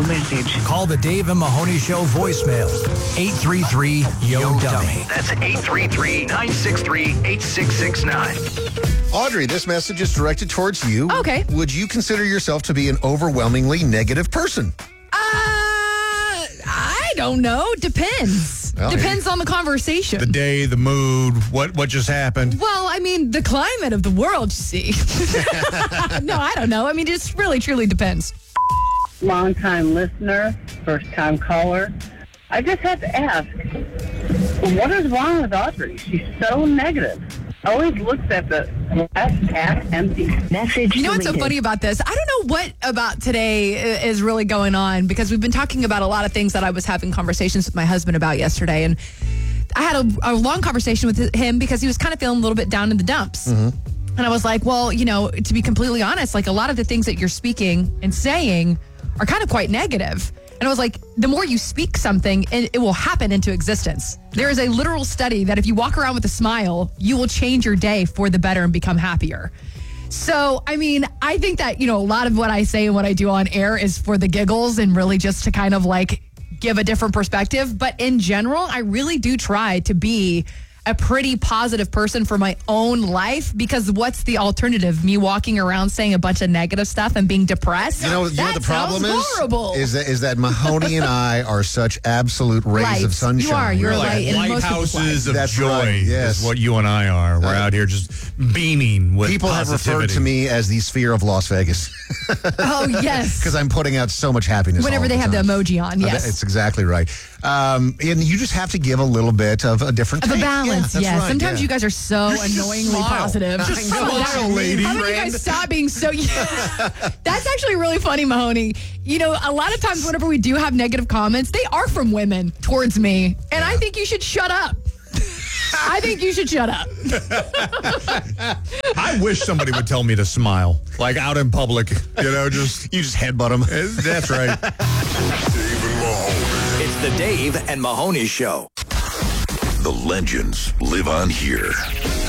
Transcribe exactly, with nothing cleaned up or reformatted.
message. Call the Dave and Mahoney Show voicemail. eight three three, Y O, dummy. That's eight three three, nine six three, eight six six nine. Audrey, this message is directed towards you. Okay. Would you consider yourself to be an overwhelmingly negative person? Uh, I don't know. Depends. Well, Depends on the conversation. The day, the mood, what what just happened. Well, I mean, the climate of the world, you see. No, I don't know. I mean, it just really, truly depends. Long-time listener, first-time caller. I just have to ask, what is wrong with Audrey? She's so negative. Always looks at the glass half empty. Message You know what's so deleted. funny about this? I don't know what about today is really going on, because we've been talking about a lot of things that I was having conversations with my husband about yesterday. And I had a, a long conversation with him because he was kind of feeling a little bit down in the dumps. Mm-hmm. And I was like, well, you know, to be completely honest, like a lot of the things that you're speaking and saying are kind of quite negative. And I was like, the more you speak something, it, it will happen into existence. There is a literal study that if you walk around with a smile, you will change your day for the better and become happier. So, I mean, I think that, you know, a lot of what I say and what I do on air is for the giggles and really just to kind of like give a different perspective. But in general, I really do try to be a pretty positive person for my own life, because what's the alternative? Me walking around saying a bunch of negative stuff and being depressed? You know, you know That the problem sounds is, horrible. is that is that Mahoney and I are such absolute rays Lights. of sunshine. You are. You're We're a like light in most people's lighthouses lives. of That's joy right, yes. is what you and I are. We're Uh, out here just beaming with People have positivity. referred to me as the sphere of Las Vegas Oh, yes. because I'm putting out so much happiness. Whenever all they have the time. emoji on, Uh, yes. It's exactly right. Um, and you just have to give a little bit of a different Of a take. balance, Yeah, that's yes. right, Sometimes yeah. you guys are so You should just annoyingly smile. positive. Just How about smile, that? lady. How about you guys stop being so... Yeah. That's actually really funny, Mahoney. You know, a lot of times whenever we do have negative comments, they are from women towards me. And I think you should shut up. I think you should shut up. I wish somebody would tell me to smile, like out in public. You know, just You just headbutt them. that's right. Dave and Mahoney. It's the Dave and Mahoney Show. The legends live on here.